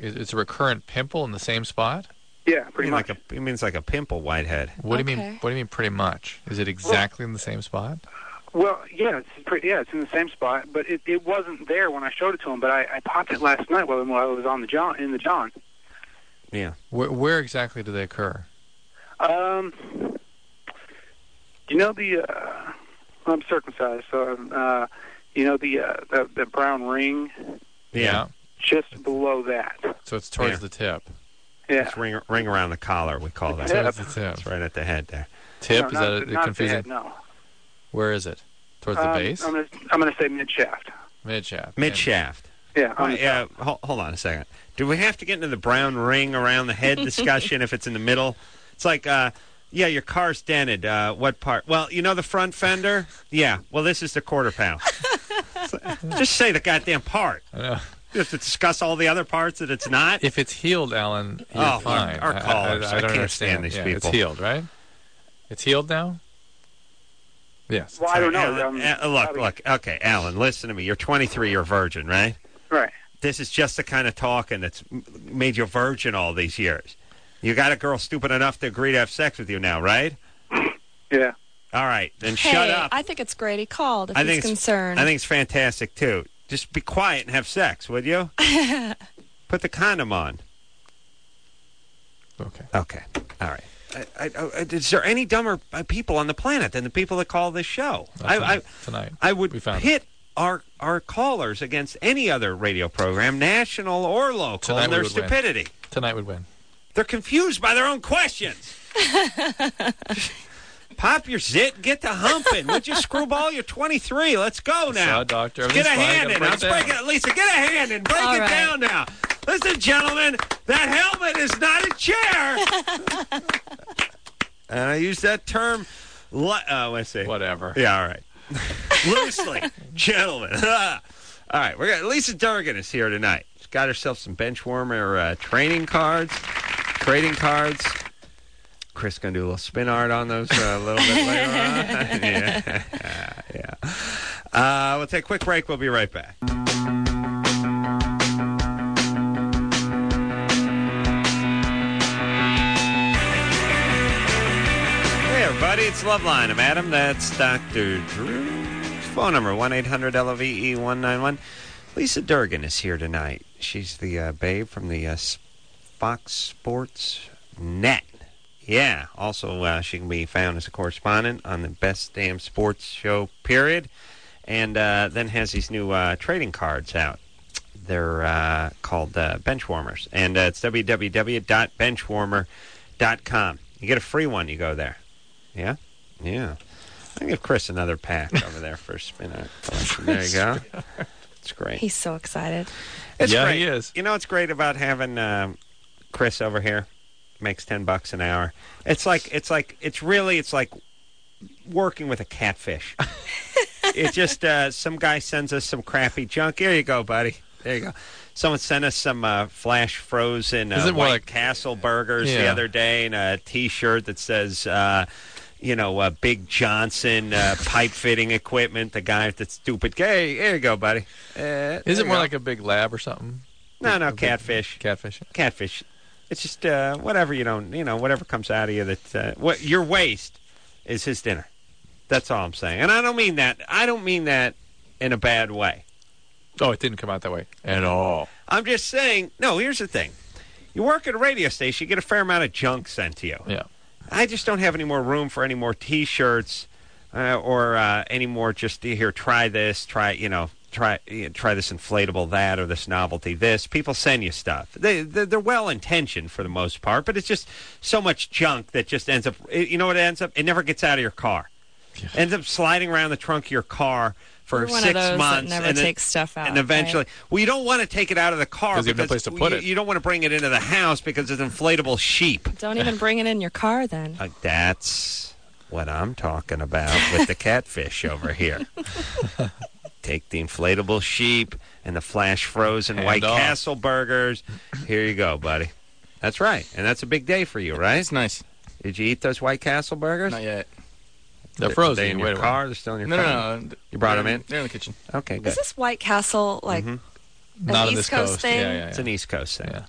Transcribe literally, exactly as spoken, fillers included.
it's a recurrent pimple in the same spot? Yeah, pretty You mean much. like a, it means like a pimple, Whitehead. What do you Okay. mean? What do you mean? Pretty much? Is it exactly in the same spot? Well, yeah, it's pretty, yeah, it's in the same spot, but it, it wasn't there when I showed it to him. But I, I popped it last night while, while I was on the John in the John. Yeah. Where, where exactly do they occur? Um, you know the uh, I'm circumcised, so uh, you know the uh, the, the brown ring, Yeah. just below that. So it's towards Yeah. the tip. Yeah, It's ring, ring around the collar, we call that. Yeah. Towards the tip. It's right at the head there. Tip? no, Is not, that a, not the confusing? head, no. Where is it? Towards the Um, base? I'm gonna I'm gonna say mid shaft. Mid shaft. Mid shaft. Yeah. Oh, on the yeah. top. Hold, hold on a second. Do we have to get into the brown ring around the head discussion if it's in the middle? It's like, uh, yeah, your car's dented. Uh, what part? Well, you know the front fender? Yeah. Well, this is the quarter panel. Just say the goddamn part. I know. You have to discuss all the other parts that it's not. If it's healed, Alan, you're Oh, fine. our- our I- I- callers. I, I don't can't understand stand these yeah, people. It's healed, right? It's healed now? Yes. Well, I don't know. Alan, Um, uh, look, probably- look. Okay, Alan, listen to me. You're twenty-three. You're a virgin, right? Right. This is just the kind of talking that's m- made you a virgin all these years. You got a girl stupid enough to agree to have sex with you now, right? Yeah. All right, then Hey, shut up. I think it's great he called if I he's think it's, concerned. I think it's fantastic too. Just be quiet and have sex, would you? Put the condom on. Okay. Okay. All right. I, I, I, is there any dumber uh, people on the planet than the people that call this show? I, I, Tonight. I would We found pit our our callers against any other radio program, national or local, Tonight and we their would win. stupidity. Tonight would win. They're confused by their own questions. Pop your zit and get to humping. Would you, screwball? You're twenty-three. Let's go now. Saw a doctor. Get a Everything's fine. hand Gotta in. break Let's it break down. it. Lisa, get a hand in. Break All it right. down now. Listen, gentlemen, that helmet is not a chair. And I use that term, li- uh, let's see. Whatever. Yeah, all right. Loosely, gentlemen. all right, we're got Lisa Durgan is here tonight. She's got herself some bench warmer uh, training cards, trading cards. Chris gonna do a little spin art on those uh, a little bit later on. yeah, yeah. Uh, we'll take a quick break. We'll be right back. Hey, everybody, it's Loveline. I'm Adam. That's Doctor Drew's phone number, one eight hundred L O V E one nine one. Lisa Durgan is here tonight. She's the uh, babe from the uh, Fox Sports Net. Yeah, also uh, she can be found as a correspondent on the Best Damn Sports Show, period. And uh, then has these new uh, trading cards out. They're uh, called uh, Benchwarmers. And uh, it's w w w dot benchwarmer dot com. You get a free one, you go there. Yeah? Yeah. I'll give Chris another pack over there for a spin out collection. There you go. It's great. He's so excited. It's Yeah, great. he is. You know what's great about having um, Chris over here? Makes ten bucks an hour. It's like it's like it's really it's like working with a catfish. It just uh, some guy sends us some crappy junk. Here you go, buddy. There you go. Someone sent us some uh, flash frozen uh, Is it more White like- Castle burgers the Yeah. other day, and a T-shirt that says, uh, you know, uh, Big Johnson uh, pipe fitting equipment. The guy that's stupid. Hey, here you go, buddy. Uh, there Is you it more go. like a big lab or something? No, no, A big- catfish. Catfish. Catfish. It's just uh, whatever you don't, you know, whatever comes out of you that uh, what your waste is his dinner. That's all I'm saying, and I don't mean that. I don't mean that in a bad way. Oh, it didn't come out that way at all. I'm just saying. No, here's the thing: you work at a radio station, you get a fair amount of junk sent to you. Yeah. I just don't have any more room for any more T-shirts uh, or uh, any more. Just here, try this, try you know. Try try this inflatable that or this novelty this. People send you stuff. They they're, they're well intentioned for the most part, but it's just so much junk that just ends up. You know what it ends up? It never gets out of your car. Yeah. Ends up sliding around the trunk of your car for You're one six of those months. that never and then- takes stuff out. and eventually, right? well, you don't want to take it out of the car 'Cause you have no place to put you, it. you don't want to bring it into the house because it's inflatable sheep. Don't even bring it in your car then. Uh, that's what I'm talking about with the catfish over here. Take the inflatable sheep and the flash frozen Hand White off. Castle burgers. Here you go, buddy. That's right. And that's a big day for you, right? It's nice. Did you eat those White Castle burgers? Not yet. They're Are frozen. they in You your wait a car? while. They're still in your No, car? no, no. You brought them They're- in? They're in the kitchen. Okay, good. Is this White Castle like Mhm. an Not on East this Coast coast. thing? Yeah, yeah, It's yeah. an East Coast thing. Yeah.